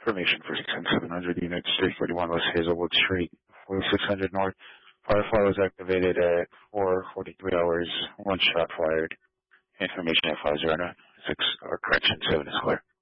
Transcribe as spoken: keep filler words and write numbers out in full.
Information for six and seven hundred units, three forty-one West Hazelwood Street, forty-six hundred North. Firefly was activated at four forty-three hours. One shot fired. Information at five zero nine six, or correction, seven is clear.